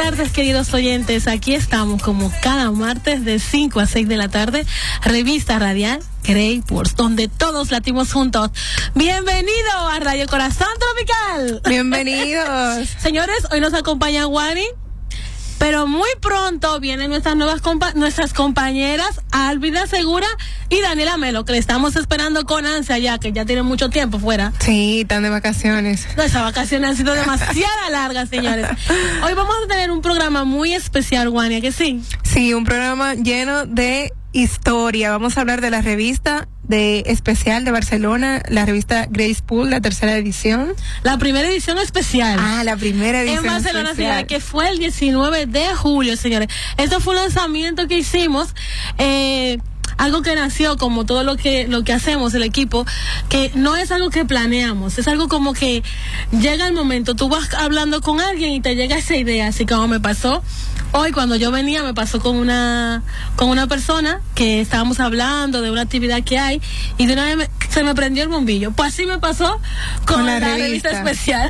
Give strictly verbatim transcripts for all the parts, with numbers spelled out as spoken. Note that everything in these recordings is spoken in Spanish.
tardes, queridos oyentes. Aquí estamos como cada martes de cinco a seis de la tarde. Revista Radial Grey Pulse, donde todos latimos juntos. Bienvenido a Radio Corazón Tropical. Bienvenidos. Señores, hoy nos acompaña Wani, pero muy pronto vienen nuestras nuevas compa- nuestras compañeras Álvida Segura y Daniela Melo, que le estamos esperando con ansia ya, que ya tienen mucho tiempo fuera. Sí, están de vacaciones. No, esas vacaciones han sido demasiado largas, señores. Hoy vamos a tener un programa muy especial, Wani, ¿que sí? Sí, un programa lleno de historia. Vamos a hablar de la revista de especial de Barcelona, la revista Grace Pool, la tercera edición. La primera edición especial. Ah, la primera edición en Barcelona, especial. señores, que fue el diecinueve de julio, señores. Esto fue un lanzamiento que hicimos, eh, algo que nació como todo lo que lo que hacemos el equipo, que no es algo que planeamos, es algo como que llega el momento, tú vas hablando con alguien y te llega esa idea, así como me pasó hoy cuando yo venía, me pasó con una con una persona que estábamos hablando de una actividad que hay y de una vez me, se me prendió el bombillo. Pues así me pasó con, con la, la revista. revista especial.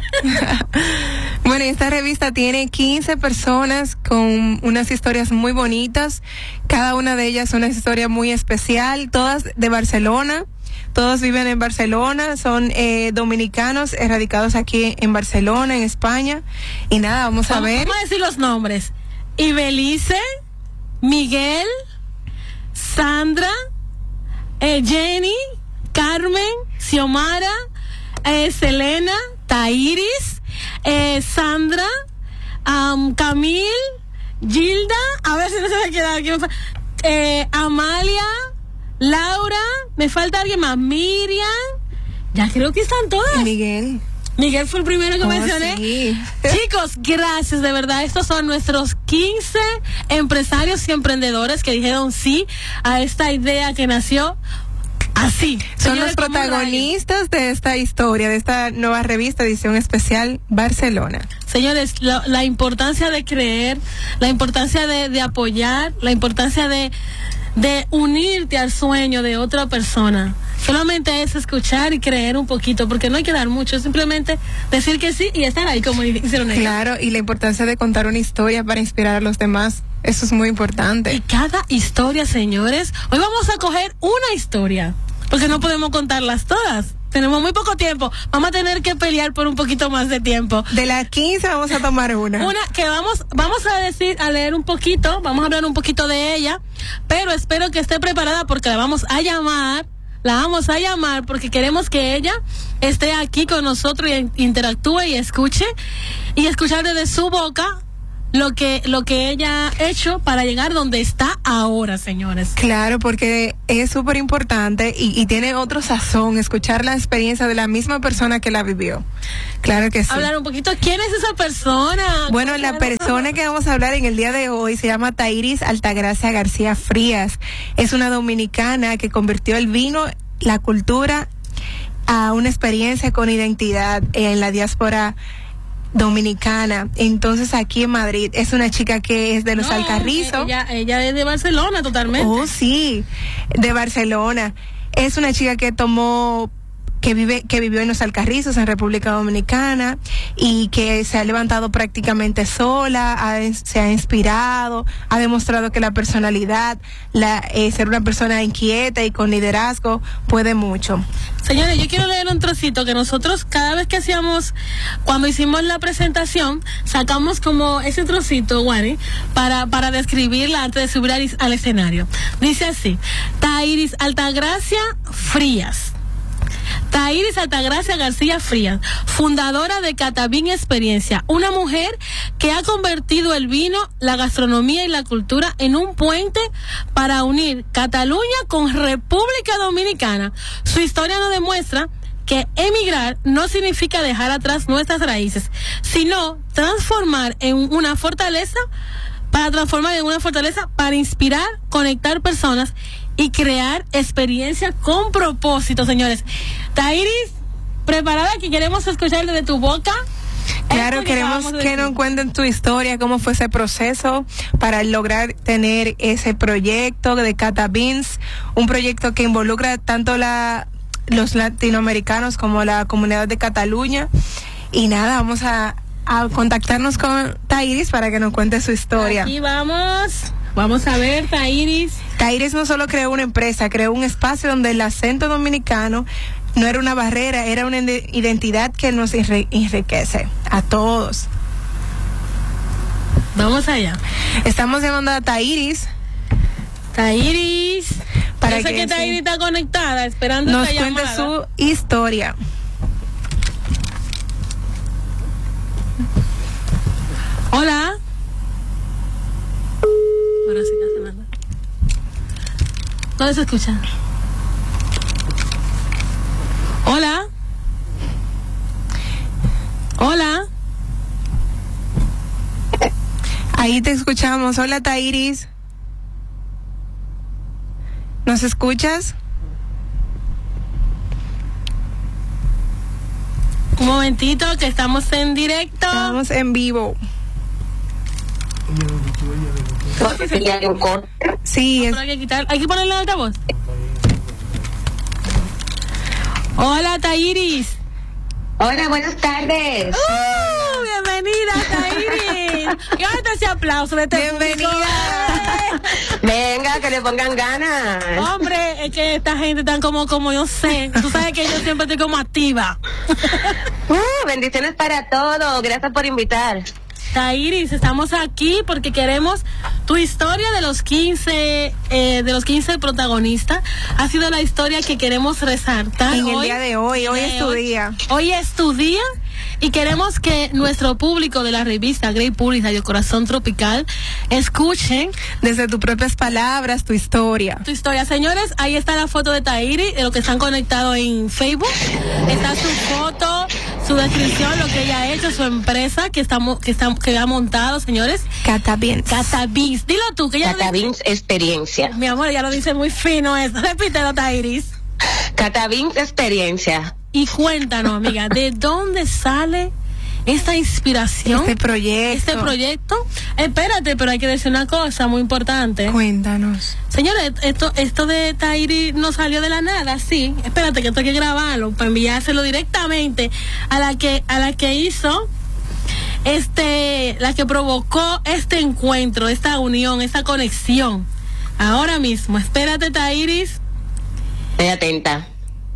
Bueno, esta revista tiene quince personas con unas historias muy bonitas, cada una de ellas una historia muy especial, todas de Barcelona. Todos viven en Barcelona, son eh, dominicanos erradicados aquí en Barcelona, en España. Y nada, vamos a vamos, ver. Vamos a decir los nombres. Ibelice, Miguel, Sandra, eh, Jenny, Carmen, Xiomara, eh, Selena, Tairis, eh, Sandra, um, Camil, Gilda, a ver si no se me queda aquí, eh, Amalia, Laura, me falta alguien más, Miriam, ya creo que están todas. Miguel. Miguel fue el primero que oh, mencioné. Sí. Chicos, gracias, de verdad. Estos son nuestros quince empresarios y emprendedores que dijeron sí a esta idea que nació así. Son Señores, los protagonistas de esta historia, de esta nueva revista, edición especial Barcelona. Señores, la, la importancia de creer, la importancia de, de apoyar, la importancia de, de unirte al sueño de otra persona. Solamente es escuchar y creer un poquito, porque no hay que dar mucho, simplemente decir que sí y estar ahí como hicieron ellos. Claro, y la importancia de contar una historia para inspirar a los demás, eso es muy importante. Y cada historia, señores, hoy vamos a coger una historia, porque no podemos contarlas todas. Tenemos muy poco tiempo, vamos a tener que pelear por un poquito más de tiempo. De las quince vamos a tomar una. Una que vamos, vamos a decir, a leer un poquito, vamos a hablar un poquito de ella, pero espero que esté preparada porque la vamos a llamar. La vamos a llamar porque queremos que ella esté aquí con nosotros y interactúe y escuche y escuchar desde su boca lo que lo que ella ha hecho para llegar donde está ahora, señores. Claro, porque es súper importante y, y tiene otro sazón escuchar la experiencia de la misma persona que la vivió. Claro que sí. Hablar un poquito, ¿quién es esa persona? Bueno, la persona que vamos a hablar en el día de hoy se llama Tairis Altagracia García Frías. Es una dominicana que convirtió el vino, la cultura, a una experiencia con identidad en la diáspora dominicana. Entonces aquí en Madrid es una chica que es de los no, Alcarrizos. Ella, ella es de Barcelona totalmente. Oh, sí, de Barcelona. Es una chica que tomó que vive que vivió en los Alcarrizos en República Dominicana y que se ha levantado prácticamente sola, ha, se ha inspirado, ha demostrado que la personalidad, la eh, ser una persona inquieta y con liderazgo puede mucho. Señores, yo quiero leer un trocito que nosotros cada vez que hacíamos, cuando hicimos la presentación, sacamos como ese trocito, Wani, para, para describirla antes de subir al, al escenario. Dice así: Tairis Altagracia Frías. Tairis Altagracia García Frías, fundadora de Catavín Experiencia, una mujer que ha convertido el vino, la gastronomía y la cultura en un puente para unir Cataluña con República Dominicana. Su historia nos demuestra que emigrar no significa dejar atrás nuestras raíces, sino transformar en una fortaleza, para transformar en una fortaleza para inspirar, conectar personas y crear experiencias con propósito, señores. Tairis, preparada, que queremos escuchar desde tu boca. Claro, queremos que nos cuenten tu historia, cómo fue ese proceso para lograr tener ese proyecto de Cata Beans, un proyecto que involucra tanto la los latinoamericanos como la comunidad de Cataluña. Y nada, vamos a a contactarnos con Tairis para que nos cuente su historia. Aquí vamos. Vamos a ver, Tairis. Tairis no solo creó una empresa, creó un espacio donde el acento dominicano no era una barrera, era una identidad que nos enriquece a todos. Vamos allá. Estamos llamando a Tairis. Tairis. Para Yo sé que, que Tairis sí. está conectada, esperando nos esta cuente llamada. su historia. Hola. Ahora sí que hace nada. ¿Dónde se escucha? Hola. Hola. Ahí te escuchamos. Hola, Tairis. ¿Nos escuchas? Un momentito, que estamos en directo. Estamos en vivo. Sí, es... hay que quitar, hay que ponerle el altavoz. Hola, Tairis. Hola, buenas tardes. Uh, bienvenida, Tairis. Y ahorita ese aplauso de este bienvenida. Venga, que le pongan ganas. Hombre, es que esta gente tan como como yo sé. Tú sabes que yo siempre estoy como activa. Uh, bendiciones para todos. Gracias por invitar. Tairis, estamos aquí porque queremos tu historia de los quince eh, de los quince protagonistas. Ha sido la historia que queremos resaltar en el hoy, día de hoy. Hoy es tu día. Hoy es tu día. Y queremos que nuestro público de la revista Grey Puri Radio Corazón Tropical escuchen desde tus propias palabras tu historia. Tu historia, señores. Ahí está la foto de Tairis, de los que están conectados en Facebook. Está su foto, su descripción, lo que ella ha hecho, su empresa que estamos, que estamos, que ha montado, señores. Catabins. Catabins. Dilo tú, que ella Catabins Experiencia. Mi amor, ella lo dice muy fino eso. Repítelo, Tairis. Catabins Experiencia. Y cuéntanos, amiga, ¿de dónde sale esta inspiración? Este proyecto. Este proyecto. Espérate, pero hay que decir una cosa muy importante. Cuéntanos. Señores, esto esto de Tairis no salió de la nada, sí. Espérate, que esto hay que grabarlo para enviárselo directamente a la que a la que hizo este la que provocó este encuentro, esta unión, esta conexión. Ahora mismo, espérate, Tairis. Estoy atenta.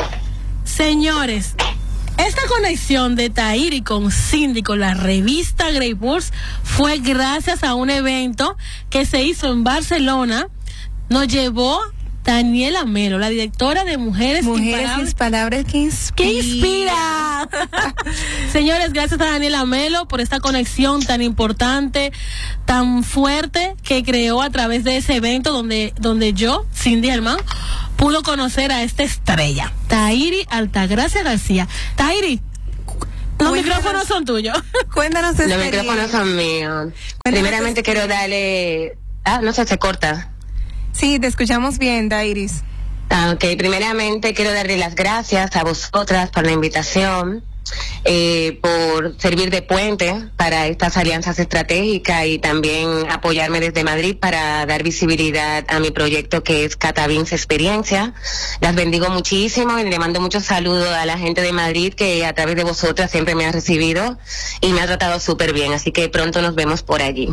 Señores, esta conexión de Tairis con Cindy, con la revista Grey Pulse, fue gracias a un evento que se hizo en Barcelona. Nos llevó Daniela Melo, la directora de Mujeres, Mujeres Imparables. Palabras que inspira. ¡Que inspira! Señores, gracias a Daniela Melo por esta conexión tan importante, tan fuerte que creó a través de ese evento donde, donde yo, Cindy Herman, pudo conocer a esta estrella, Tairis Altagracia García. Tairis, los Cuéntanos, micrófonos son tuyos. Cuéntanos. Los micrófonos son míos. Primeramente quiero darle... Ah, no sé, se corta. Sí, te escuchamos bien, Tairis. Ah, ok, primeramente quiero darle las gracias a vosotras por la invitación, eh, por servir de puente para estas alianzas estratégicas y también apoyarme desde Madrid para dar visibilidad a mi proyecto que es Catabins Experiencia. Las bendigo muchísimo y le mando muchos saludos a la gente de Madrid que a través de vosotras siempre me ha recibido y me ha tratado súper bien, así que pronto nos vemos por allí.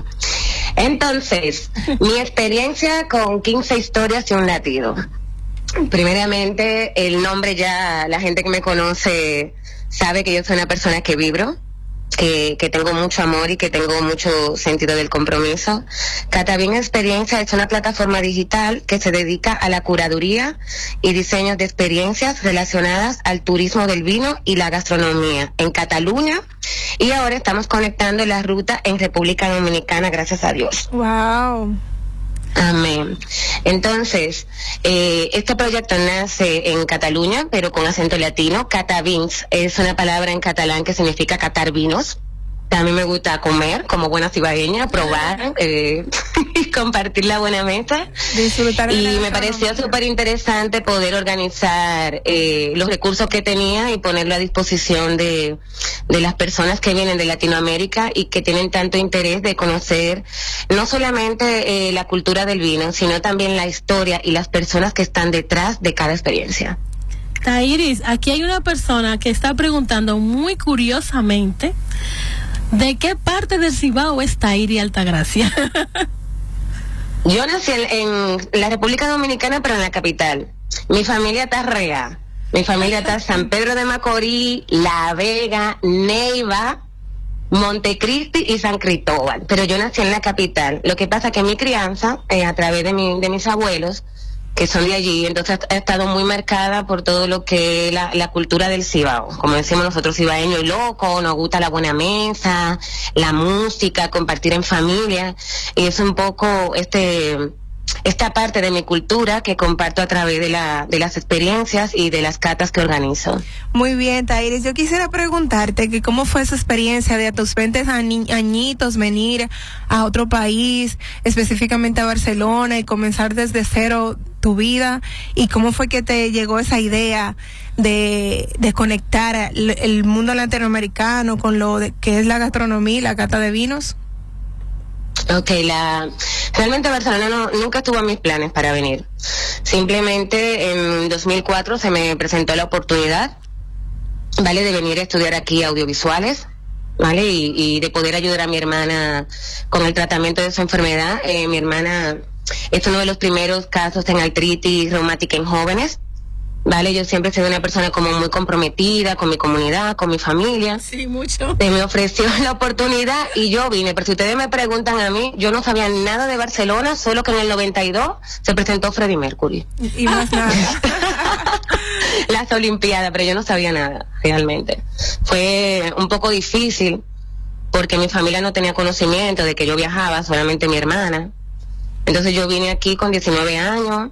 Entonces, mi experiencia con quince historias y un latido. Primeramente, el nombre ya, la gente que me conoce sabe que yo soy una persona que vibro, que, que tengo mucho amor y que tengo mucho sentido del compromiso. Catabins Experiencia es una plataforma digital que se dedica a la curaduría y diseño de experiencias relacionadas al turismo del vino y la gastronomía en Cataluña, y ahora estamos conectando la ruta en República Dominicana, gracias a Dios. Wow. Amén. Entonces, eh, este proyecto nace en Cataluña, pero con acento latino. Catabins es una palabra en catalán que significa catar vinos. A mí me gusta comer como buena cibaeña, probar eh, y compartir la buena mesa. Disfrutar. Y me pareció súper interesante poder organizar eh, los recursos que tenía y ponerlo a disposición de, de las personas que vienen de Latinoamérica y que tienen tanto interés de conocer no solamente eh, la cultura del vino, sino también la historia y las personas que están detrás de cada experiencia. Tairis, aquí hay una persona que está preguntando muy curiosamente ¿De qué parte del Cibao es Tairi Altagracia? Yo nací en, en la República Dominicana, pero en la capital. Mi familia está rea. Mi familia está San Pedro de Macorís, La Vega, Neiva, Montecristi y San Cristóbal. Pero yo nací en la capital. Lo que pasa que mi crianza, eh, a través de, mi, de mis abuelos, que son de allí, entonces ha estado muy marcada por todo lo que es la, la cultura del Cibao. Como decimos nosotros, cibaeños locos, nos gusta la buena mesa, la música, compartir en familia, y es un poco este esta parte de mi cultura que comparto a través de la de las experiencias y de las catas que organizo. Muy bien, Tairis. Yo quisiera preguntarte que cómo fue esa experiencia de a tus veinte añi- añitos venir a otro país, específicamente a Barcelona, y comenzar desde cero tu vida, y cómo fue que te llegó esa idea de, de conectar el, el mundo latinoamericano con lo de, que es la gastronomía y la cata de vinos. Ok, la realmente Barcelona no, nunca estuvo en mis planes para venir. Simplemente en dos mil cuatro se me presentó la oportunidad, ¿vale?, de venir a estudiar aquí audiovisuales, ¿vale? Y, y de poder ayudar a mi hermana con el tratamiento de su enfermedad. Eh, mi hermana es uno de los primeros casos en artritis reumática en jóvenes, ¿vale? Yo siempre he sido una persona como muy comprometida con mi comunidad, con mi familia. Sí, mucho. Se me ofreció la oportunidad y yo vine, pero si ustedes me preguntan a mí, yo no sabía nada de Barcelona, solo que en el noventa y dos se presentó Freddie Mercury. Y más nada. Las Olimpiadas, pero yo no sabía nada, realmente. Fue un poco difícil porque mi familia no tenía conocimiento de que yo viajaba, solamente mi hermana. Entonces yo vine aquí con diecinueve años,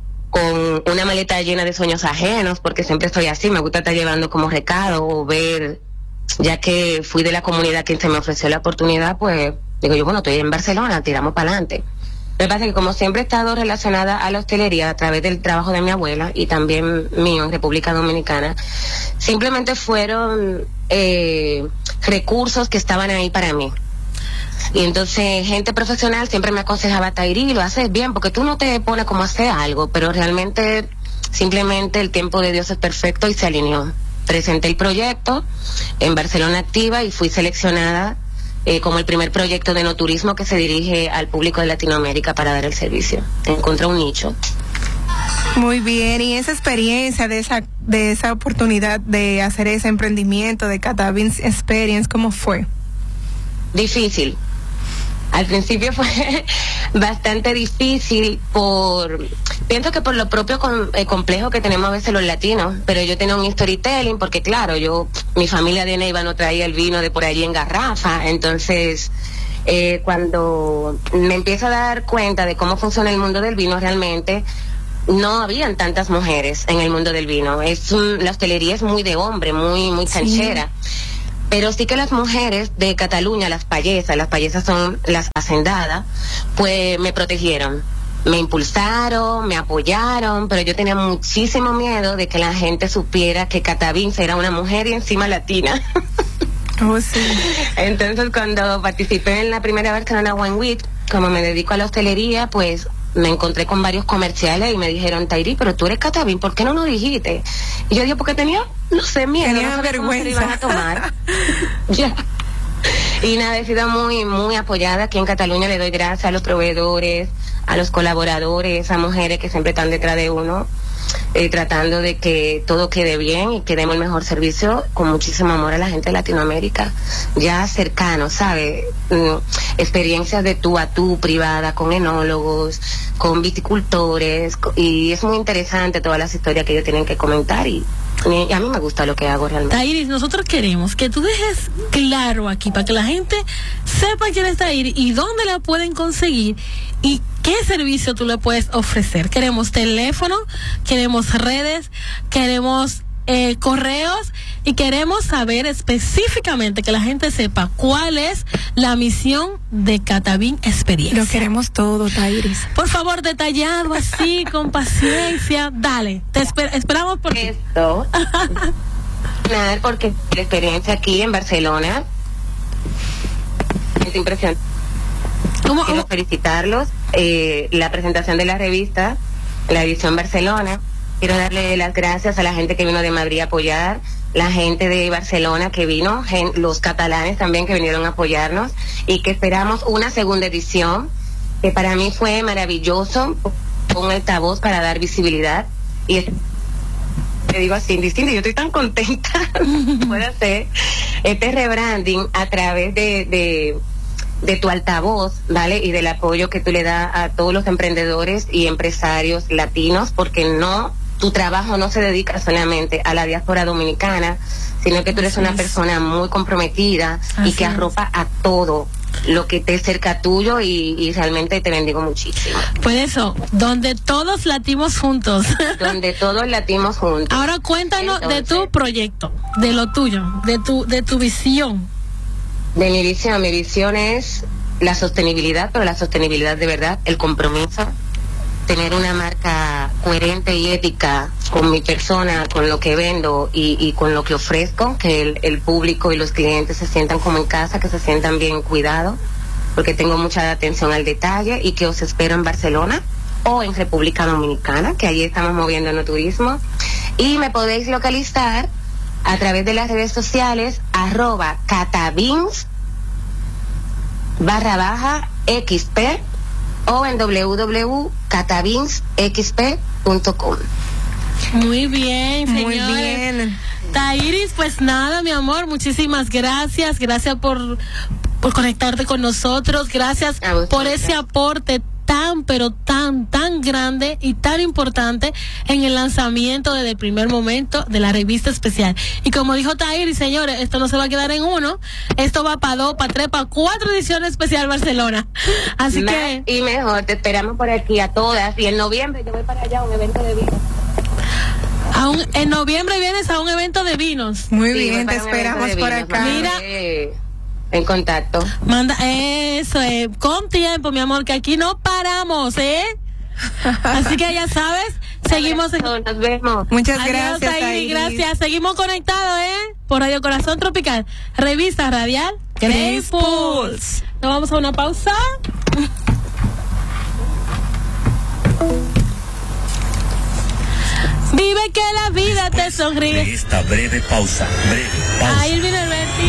con una maleta llena de sueños ajenos, porque siempre estoy así, me gusta estar llevando como recado o ver, ya que fui de la comunidad quien se me ofreció la oportunidad, pues digo yo, bueno, estoy en Barcelona, tiramos para adelante. Lo que pasa es que como siempre he estado relacionada a la hostelería a través del trabajo de mi abuela y también mío en República Dominicana, simplemente fueron eh, recursos que estaban ahí para mí. Y entonces gente profesional siempre me aconsejaba, Tairi, lo haces bien, porque tú no te pones como a hacer algo, pero realmente simplemente el tiempo de Dios es perfecto y se alineó. Presenté el proyecto en Barcelona Activa y fui seleccionada eh, como el primer proyecto de no turismo que se dirige al público de Latinoamérica para dar el servicio. Encontré un nicho. Muy bien, y esa experiencia de esa de esa oportunidad de hacer ese emprendimiento de Cata Beans Experience, ¿cómo fue? Difícil. Al principio fue bastante difícil por, pienso que por lo propio con, eh, complejo que tenemos a veces los latinos, pero yo tenía un storytelling porque claro, yo, mi familia de Neiva no traía el vino de por allí en garrafa, entonces eh, cuando me empiezo a dar cuenta de cómo funciona el mundo del vino realmente, no habían tantas mujeres en el mundo del vino, es un, la hostelería es muy de hombre, muy, muy canchera. Sí. Pero sí que las mujeres de Cataluña, las payesas, las payesas son las hacendadas, pues me protegieron, me impulsaron, me apoyaron, pero yo tenía muchísimo miedo de que la gente supiera que Cata Beans era una mujer y encima latina. Oh, sí. Entonces cuando participé en la primera Barcelona Wine Week, como me dedico a la hostelería, pues me encontré con varios comerciales y me dijeron, Tairi, pero tú eres Cata Beans, ¿por qué no nos dijiste? Y yo dije, porque tenía, no sé, miedo, tenía no sabía cómo se lo iban a tomar. Ya. Y nada, he sido muy, muy apoyada aquí en Cataluña, le doy gracias a los proveedores, a los colaboradores, a mujeres que siempre están detrás de uno, eh, tratando de que todo quede bien y que demos el mejor servicio con muchísimo amor a la gente de Latinoamérica, ya cercano, ¿sabe? Mm, experiencias de tú a tú, privada, con enólogos, con viticultores, y es muy interesante todas las historias que ellos tienen que comentar y Y a mí me gusta lo que hago realmente. Tairis, nosotros queremos que tú dejes claro aquí para que la gente sepa quién es Tairis y dónde la pueden conseguir y qué servicio tú le puedes ofrecer. Queremos teléfono, queremos redes, queremos eh, correos y queremos saber específicamente que la gente sepa cuál es la misión de Cata Beans Experience. Lo queremos todo, Tairis. Por favor, detallado así, con paciencia. Dale, te esper- esperamos por esto. Nada, porque la experiencia aquí en Barcelona es impresionante. ¿Cómo, Quiero cómo? felicitarlos. Eh, la presentación de la revista, la edición Barcelona. Quiero darle las gracias a la gente que vino de Madrid a apoyar, la gente de Barcelona que vino, gen, los catalanes también que vinieron a apoyarnos, y que esperamos una segunda edición, que para mí fue maravilloso, con altavoz para dar visibilidad. Y te digo así, indistinto, yo estoy tan contenta puede hacer este rebranding a través de, de de tu altavoz, ¿vale? Y del apoyo que tú le das a todos los emprendedores y empresarios latinos, porque no, tu trabajo no se dedica solamente a la diáspora dominicana, sino que tú eres una persona muy comprometida y que arropa a todo lo que esté cerca tuyo, y, y realmente te bendigo muchísimo. Por eso, donde todos latimos juntos. Donde todos latimos juntos. Ahora cuéntanos Entonces, de tu proyecto, de lo tuyo, de tu, de tu visión. De mi visión, mi visión es la sostenibilidad, pero la sostenibilidad de verdad, el compromiso, tener una marca coherente y ética con mi persona, con lo que vendo y, y con lo que ofrezco, que el, el público y los clientes se sientan como en casa, que se sientan bien cuidados, porque tengo mucha atención al detalle, y que os espero en Barcelona o en República Dominicana, que allí estamos moviendo el turismo, y me podéis localizar a través de las redes sociales, arroba catabins barra baja xp, o en w w w punto catabins x p punto com. Muy bien, señores. Muy bien. Tairis, pues nada, mi amor, muchísimas gracias, gracias por, por conectarte con nosotros, gracias por ese aporte tan, pero tan, tan grande y tan importante en el lanzamiento desde el primer momento de la revista especial. Y como dijo Tairis, señores, esto no se va a quedar en uno, esto va para dos, para tres, para cuatro ediciones especial Barcelona. Así Más que... y mejor, te esperamos por aquí a todas, y en noviembre yo voy para allá a un evento de vinos. A un, en noviembre vienes a un evento de vinos. Muy Sí, bien, te voy para un esperamos evento de por vinos, acá. vamos, Mira. eh, en contacto. Manda, eso es, con tiempo, mi amor, que aquí no paramos, ¿eh? Así que ya sabes, seguimos. En... Nos vemos. Muchas Adiós, gracias, Tairi, Tairis. gracias. Seguimos conectados, ¿eh? Por Radio Corazón Tropical, revista radial Grace Pulse. Nos vamos a una pausa. Vive que la vida te sonríe. Esta breve pausa, breve pausa. Ahí viene el Berti.